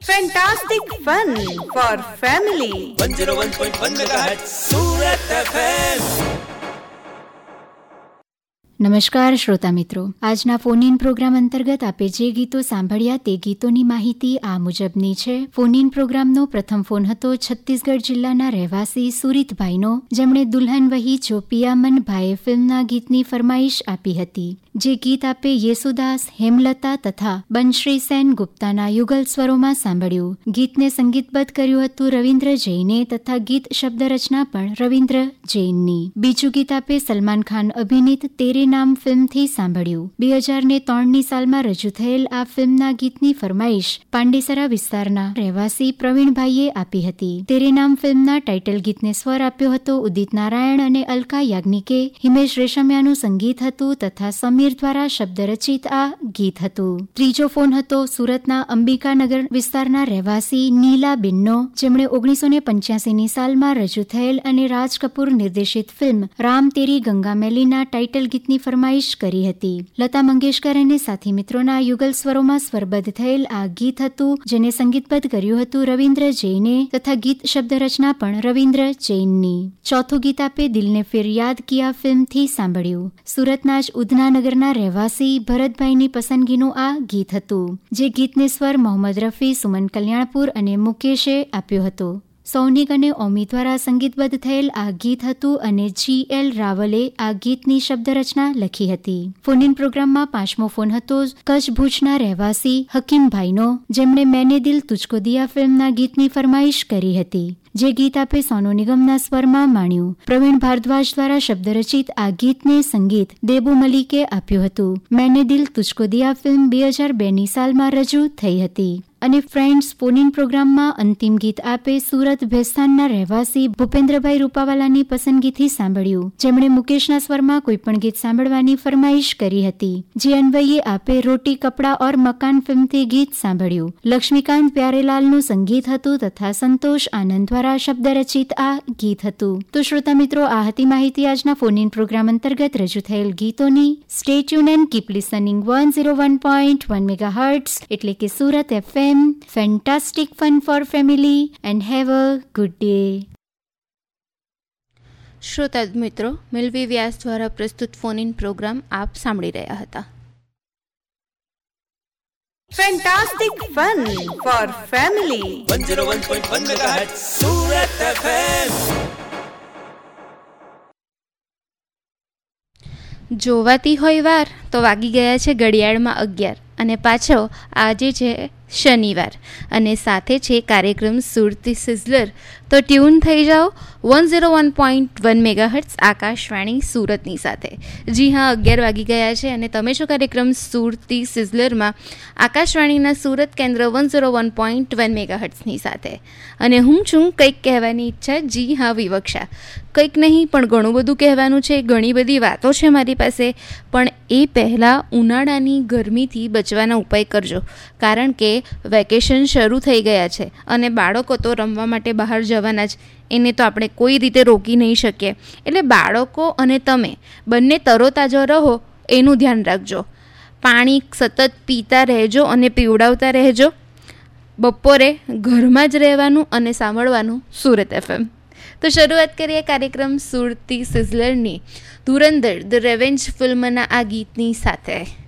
Fantastic fun for family. 101.1 MHz Surat FM. નમસ્કાર શ્રોતા મિત્રો, આજના ફોન ઇન પ્રોગ્રામ અંતર્ગત આપે જે ગીતો સાંભળ્યા તે ગીતોની માહિતી આ મુજબની છે. ફોન ઇન પ્રોગ્રામનો પ્રથમ ફોન હતો છત્તીસગઢ જિલ્લાના રહેવાસી સુરીતભાઈનો, જેમણે દુલ્હન વહી જો પિયામન ભાઈએ ફિલ્મના ગીતની ફરમાઈશ આપી હતી. જે ગીત આપે યેસુદાસ, હેમલતા તથા બંશ્રી સેન ગુપ્તાના યુગલ સ્વરોમાં સાંભળ્યું. ગીતને સંગીતબદ્ધ કર્યું હતું રવિન્દ્ર જૈને તથા ગીત શબ્દ રચના પણ રવિન્દ્ર જૈનની. બીજું ગીત આપે સલમાન ખાન અભિનીત તેરે નામ ફિલ્મથી સાંભળ્યું. 2003ની સાલમાં રજૂ થયેલ આ ફિલ્મના ગીતની ફરમાઈશ પાંડેસરા વિસ્તારના રહેવાસી પ્રવીણભાઈએ આપી હતી. તેરે નામ ફિલ્મના ટાઇટલ ગીતને સ્વર આપ્યો હતો ઉદિત નારાયણ અને અલકા યાજ્ઞિકે. હિમેશ રેશમિયાનું સંગીત હતું તથા સમીર દ્વારા શબ્દ રચિત આ ગીત હતું. ત્રીજો ફોન હતો સુરતના અંબિકાનગર વિસ્તારના રહેવાસી નીલાબેનનો, જેમણે 1985ની સાલમાં રજૂ થયેલ અને રાજ કપૂર નિર્દેશિત ફિલ્મ રામ તેરી ગંગા મેલીના ટાઇટલ ગીતની ફરમાઈશ કરી હતી. લતા મંગેશકર અને સાથી મિત્રોના યુગલ સ્વરોમાં સ્વરબદ્ધ થયેલ આ ગીત હતું, જેને સંગીતબદ્ધ કર્યું હતું રવિન્દ્ર જૈને તથા ગીત શબ્દ રચના પણ રવિન્દ્ર જૈનની. ચોથું ગીત આપે દિલને ફિર યાદ કિયા ફિલ્મથી સાંભળ્યું. સુરતના જ ઉધનાનગર ના રહેવાસી ભરતભાઈની પસંદગીનું આ ગીત હતું. જે ગીતને સ્વર મોહમ્મદ રફી, સુમન કલ્યાણપુર અને મુકેશે આપ્યો હતો. સૌનિક અને ઓમી દ્વારા સંગીતબદ્ધ થયેલ આ ગીત હતું અને GL રાવલે આ ગીતની શબ્દ રચના લખી હતી. ફોન ઇન પ્રોગ્રામમાં પાંચમો ફોન હતો કચ્છ ભુજના રહેવાસી હકીમભાઈનો, જેમણે મેને દિલ તુજકો દિયા ફિલ્મના ગીતની ફરમાઈશ કરી હતી. જે ગીત આપે સોનુ નિગમના સ્વરમાં માણ્યું. પ્રવીણ ભારદ્વાજ દ્વારા શબ્દ રચિત આ ગીતને સંગીત દેબુ મલિકે આપ્યું હતું. મેને દિલ તુજકો દિયા ફિલ્મ 2002ની સાલમાં રજૂ થઈ હતી. અને ફ્રેન્ડ્સ ફોન ઇન પ્રોગ્રામમાં અંતિમ ગીત આપે સુરત ભેસ્તાનના રહેવાસી ભૂપેન્દ્રભાઈ રૂપાવાલાની પસંદગીથી સાંભળ્યું, જેમણે મુકેશના સ્વરમાં કોઈપણ ગીત સાંભળવાની ફરમાઈશ કરી હતી. જે અન્વયે આપે રોટી કપડા ઓર મકાન ફિલ્મથી ગીત સાંભળ્યું. લક્ષ્મીકાંત પ્યારેલાલનું સંગીત હતું તથા સંતોષ આનંદ દ્વારા શબ્દ રચિત આ ગીત હતું. તો શ્રોતા મિત્રો, આ હતી માહિતી આજના ફોન ઇન પ્રોગ્રામ અંતર્ગત રજૂ થયેલ ગીતોની. Stay tune and keep listening 101.1 megahertz એટલે કે Surat FM. Fantastic fun for family and have a good day. શ્રોતા મિત્રો, મિલવી વ્યાસ દ્વારા પ્રસ્તુત ફોન ઇન પ્રોગ્રામ આપ સાંભળી રહ્યા હતા. Fantastic fun for family. 101.1 MHz Surat FM. જોવાતી હોય વાર તો વાગી ગયા છે ઘડિયાળમાં 11 અને પાછો આજે છે શનિવાર અને સાથે છે કાર્યક્રમ સુરતી સિઝલર. તો ટ્યુન થઈ જાઓ 101.1 મેગાહર્ટ્ઝ આકાશવાણી સુરતની સાથે. જી હા, 11 વાગી ગયા છે અને તમે છો કાર્યક્રમ સુરતી સિઝલરમાં આકાશવાણીના સુરત કેન્દ્ર 101.1 મેગાહર્ટ્ઝની સાથે. અને હું છું કંઈક કહેવાની ઈચ્છા. જી હા, વિવક્ષા. કંઈક નહીં પણ ઘણું બધું કહેવાનું છે, ઘણી બધી વાતો છે મારી પાસે. પણ એ પહેલાં ઉનાળાની ગરમીથી બચવાના ઉપાય કરજો, કારણ કે વેકેશન શરૂ થઈ ગયા છે અને બાળકો તો રમવા માટે બહાર જવાના જ. એને તો આપણે કોઈ રીતે રોકી નહીં શકીએ. એટલે બાળકો અને તમે બંને તરોતાજા રહો એનું ધ્યાન રાખજો. પાણી સતત પીતા રહેજો અને પીવડાવતા રહેજો. બપોરે ઘરમાં જ રહેવાનું અને સાંભળવાનું સુરત FM. તો શરૂઆત કરીએ કાર્યક્રમ સુરતી સિઝલરની ધુરંધર ધ રેવેન્જ ફિલ્મના આ ગીતની સાથે.